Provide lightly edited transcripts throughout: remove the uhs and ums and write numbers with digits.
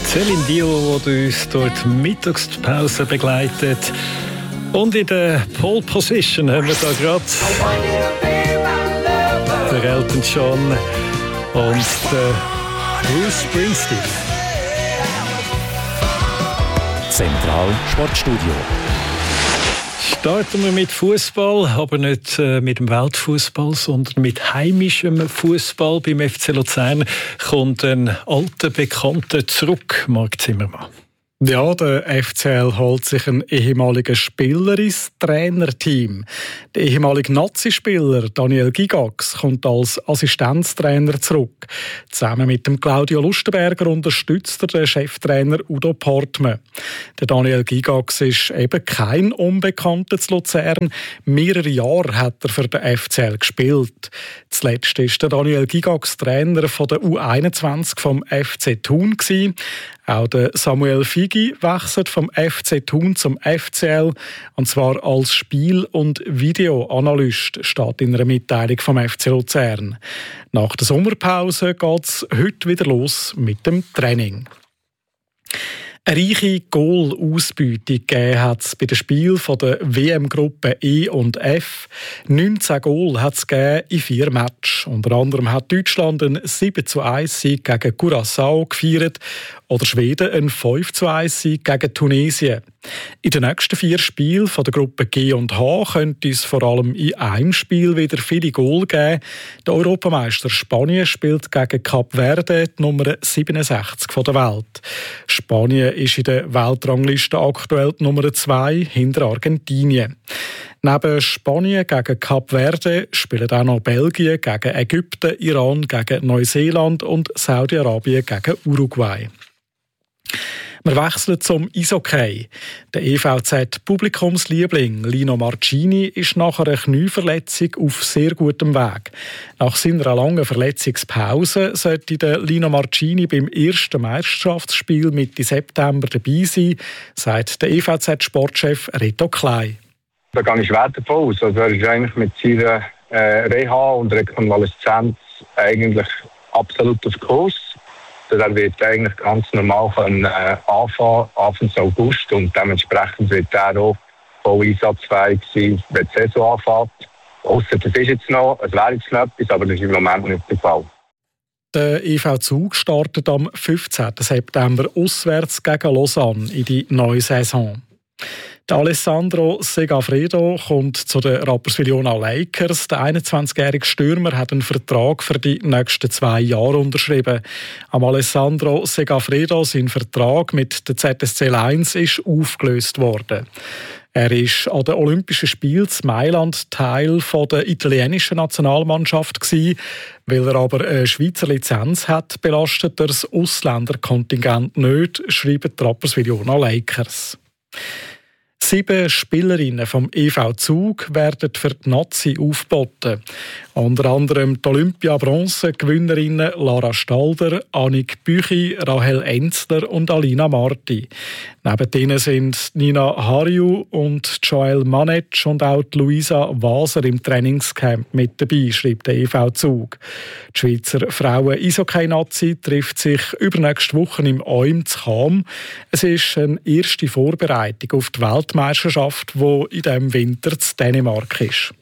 Céline Dion, die uns dort Mittagspause begleitet. Und in der Pole Position haben wir da gerade der Elton John und der Bruce Springsteen. Zentral Sportstudio. Starten wir mit Fußball, aber nicht mit dem Weltfußball, sondern mit heimischem Fußball. Beim FC Luzern kommt ein alter Bekannter zurück, Marc Zimmermann. Ja, der FCL holt sich einen ehemaligen Spieler ins Trainerteam. Der ehemalige Nazi-Spieler Daniel Gigax kommt als Assistenztrainer zurück. Zusammen mit dem Claudio Lustenberger unterstützt er den Cheftrainer Udo Portmann. Der Daniel Gigax ist eben kein Unbekannter zu Luzern. Mehrere Jahre hat er für den FCL gespielt. Zuletzt war der Daniel Gigax Trainer von der U21 vom FC Thun gewesen. Auch der Samuel Figi wechselt vom FC Thun zum FCL, und zwar als Spiel- und Videoanalyst, steht in einer Mitteilung vom FC Luzern. Nach der Sommerpause geht es heute wieder los mit dem Training. Eine reiche Goal-Ausbeute gegeben hat es bei den Spielen der WM-Gruppe E und F. 19 Goal hat es in 4 Matches. Unter anderem hat Deutschland einen 7:1-Sieg gegen Curaçao gefeiert oder Schweden einen 5:1-Sieg gegen Tunesien. In den nächsten 4 Spielen der Gruppe G und H könnte es vor allem in einem Spiel wieder viele Goal geben. Der Europameister Spanien spielt gegen Kap Verde, die Nummer 67 der Welt. Spanien ist in der Weltrangliste aktuell die Nummer 2 hinter Argentinien. Neben Spanien gegen Kap Verde spielen auch noch Belgien gegen Ägypten, Iran gegen Neuseeland und Saudi-Arabien gegen Uruguay. Wir wechseln zum Eishockey. Der EVZ-Publikumsliebling Lino Marcini ist nach einer Knieverletzung auf sehr gutem Weg. Nach seiner langen Verletzungspause sollte der Lino Marcini beim ersten Meisterschaftsspiel Mitte September dabei sein, sagt der EVZ-Sportchef Reto Klein. Da gehe ich schwer davon aus. Also er ist eigentlich mit seiner Reha und Rekonvaleszenz eigentlich absolut auf Kurs. Er wird eigentlich ganz normal anfangen, Anfang August, und dementsprechend wird er auch voll einsatzfähig sein, wenn die Saison anfängt. Ausser das ist jetzt noch, es wäre jetzt noch etwas, aber das ist im Moment nicht der Fall. Der EV Zug startet am 15. September auswärts gegen Lausanne in die neue Saison. Der Alessandro Segafredo kommt zu den Rapperswil-Jona Lakers. Der 21-jährige Stürmer hat einen Vertrag für die nächsten 2 Jahre unterschrieben. Am Alessandro Segafredo sein Vertrag mit der ZSC Lions ist aufgelöst worden. Er ist an den Olympischen Spielen in Mailand Teil der italienischen Nationalmannschaft gewesen. Weil er aber eine Schweizer Lizenz hat, belastet er das Ausländerkontingent nicht, schreiben die Rapperswil-Jona Lakers. 7 Spielerinnen vom EV Zug werden für die Nazi aufgeboten. Unter anderem die Olympia-Bronze-Gewinnerinnen Lara Stalder, Annik Büchi, Rahel Enzler und Alina Marti. Neben ihnen sind Nina Hariu und Joel Manetsch und auch Luisa Waser im Trainingscamp mit dabei, schreibt der EV Zug. Die Schweizer Frauen-Eishockey-Nazi trifft sich übernächste Woche im Eum zu Cham. Es ist eine erste Vorbereitung auf die Weltmeisterschaft, die in diesem Winter in Dänemark ist.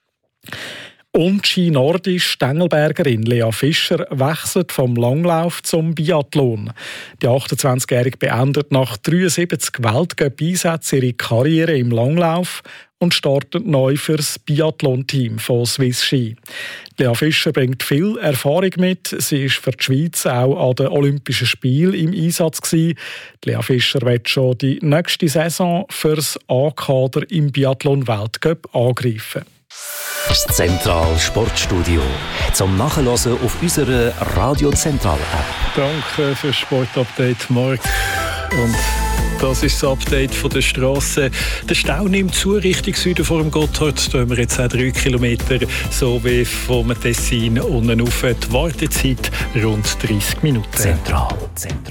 Und Ski Nordisch Stengelbergerin Lea Fischer wechselt vom Langlauf zum Biathlon. Die 28-Jährige beendet nach 73 Weltcup-Einsätzen ihre Karriere im Langlauf und startet neu für das Biathlon-Team von Swiss Ski. Lea Fischer bringt viel Erfahrung mit. Sie war für die Schweiz auch an den Olympischen Spielen im Einsatz gewesen. Lea Fischer wird schon die nächste Saison für das A-Kader im Biathlon-Weltcup angreifen. Das Zentral Sportstudio zum Nachhören auf unserer Radio Zentral App. Danke für das Sportupdate, Marc. Und das ist das Update von der Straße. Der Stau nimmt zu Richtung Süden vor dem Gotthard. Da haben wir jetzt auch 3 Kilometer, so wie vom Tessin unten rauf. Die Wartezeit rund 30 Minuten. Zentral.